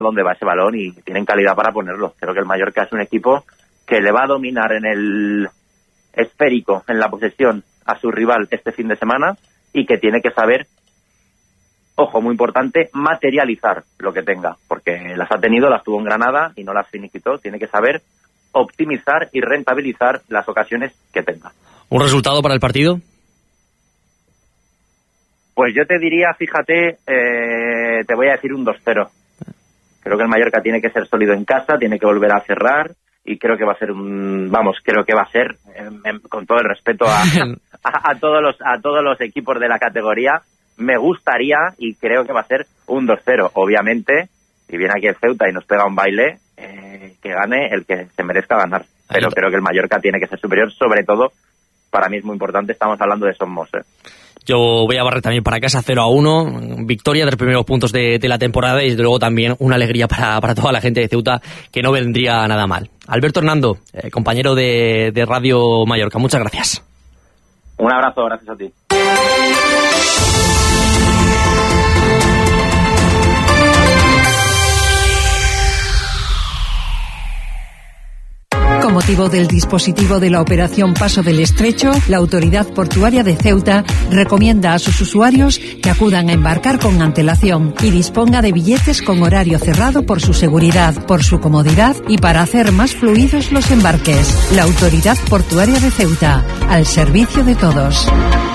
dónde va ese balón y tienen calidad para ponerlo. Creo que el Mallorca es un equipo que le va a dominar en el esférico, en la posesión, a su rival este fin de semana y que tiene que saber, ojo, muy importante, materializar lo que tenga, porque las ha tenido, las tuvo en Granada y no las finiquitó. Tiene que saber optimizar y rentabilizar las ocasiones que tenga. ¿Un resultado para el partido? Pues yo te diría, fíjate, te voy a decir un 2-0. Creo que el Mallorca tiene que ser sólido en casa, tiene que volver a cerrar y creo que va a ser con todo el respeto a todos los equipos de la categoría, me gustaría y creo que va a ser un 2-0. Obviamente, si viene aquí el Ceuta y nos pega un baile, que gane el que se merezca ganar. Pero creo que el Mallorca tiene que ser superior, sobre todo, para mí es muy importante, estamos hablando de Son Mos. Yo voy a barrer también para casa 0-1, victoria de los primeros puntos de la temporada y desde luego también una alegría para toda la gente de Ceuta, que no vendría nada mal. Alberto Hernando, compañero de Radio Mallorca, muchas gracias. Un abrazo, gracias a ti. Con motivo del dispositivo de la Operación Paso del Estrecho, la Autoridad Portuaria de Ceuta recomienda a sus usuarios que acudan a embarcar con antelación y disponga de billetes con horario cerrado por su seguridad, por su comodidad y para hacer más fluidos los embarques. La Autoridad Portuaria de Ceuta, al servicio de todos.